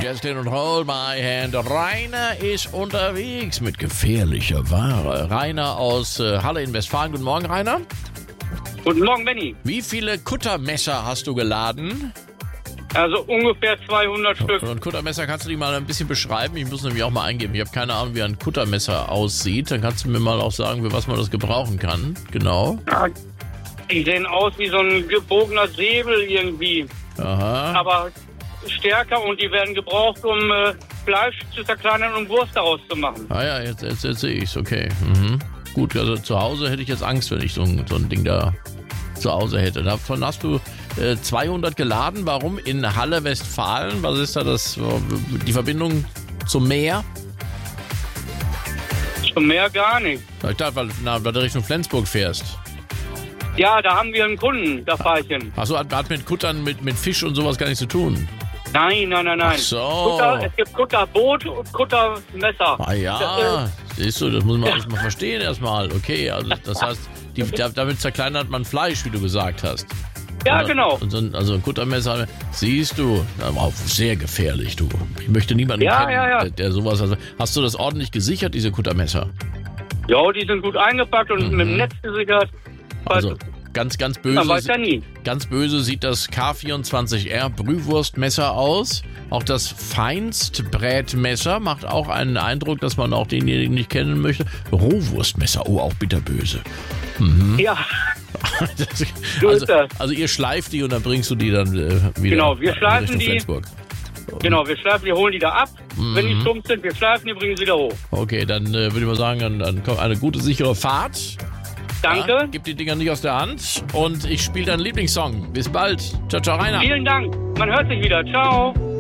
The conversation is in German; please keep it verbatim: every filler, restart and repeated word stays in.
Justin und Hold My Hand. Rainer ist unterwegs mit gefährlicher Ware. Rainer aus äh, Halle in Westfalen. Guten Morgen, Rainer. Guten Morgen, Benni. Wie viele Kuttermesser hast du geladen? Also ungefähr zweihundert Stück. Und ein Kuttermesser, kannst du die mal ein bisschen beschreiben? Ich muss nämlich auch mal eingeben. Ich habe keine Ahnung, wie ein Kuttermesser aussieht. Dann kannst du mir mal auch sagen, für was man das gebrauchen kann. Genau. Ja, die sehen aus wie so ein gebogener Säbel irgendwie. Aha. Aber stärker und die werden gebraucht, um äh, Fleisch zu zerkleinern und Wurst daraus zu machen. Ah ja, jetzt, jetzt, jetzt sehe ich es. Okay. Mhm. Gut, also zu Hause hätte ich jetzt Angst, wenn ich so ein, so ein Ding da zu Hause hätte. Davon hast du äh, zweihundert geladen. Warum in Halle, Westfalen? Was ist da das, die Verbindung zum Meer? Zum Meer gar nicht. Ich dachte, weil, na, weil du Richtung Flensburg fährst. Ja, da haben wir einen Kunden, da fahre ich hin. Achso, hat, hat mit Kuttern, mit, mit Fisch und sowas gar nichts zu tun. Nein, nein, nein, nein. Ach so. Kutter, es gibt Kutterboot und Kuttermesser. Ah ja, Das, äh, siehst du, das muss man erstmal verstehen erstmal. Okay, also das heißt, die, da, damit zerkleinert man Fleisch, wie du gesagt hast. Ja, und, genau. Und so ein, also ein Kuttermesser, siehst du, aber sehr gefährlich, du. Ich möchte niemanden Ja, kennen, ja, ja. Der, der sowas hat. Hast du das ordentlich gesichert, diese Kuttermesser? Ja, die sind gut eingepackt und Mhm. mit dem Netz gesichert. Also ganz, ganz böse. Man weiß ja nie. Ganz böse sieht das K vierundzwanzig R Brühwurstmesser aus. Auch das Feinstbrätmesser macht auch einen Eindruck, dass man auch denjenigen nicht kennen möchte. Rohwurstmesser, oh, auch bitterböse. Mhm. Ja, Das, so also, ist das. also ihr schleift die und dann bringst du die dann äh, wieder Genau, wir schleifen Richtung die. Flensburg. Genau, wir schleifen, wir holen die da ab. Mhm. Wenn die stumpf sind, wir schleifen die, bringen sie wieder hoch. Okay, dann äh, würde ich mal sagen, dann, dann kommt eine gute, sichere Fahrt. Danke. Ja, gib die Dinger nicht aus der Hand und ich spiele deinen Lieblingssong. Bis bald. Ciao, ciao, Rainer. Vielen Dank. Man hört sich wieder. Ciao.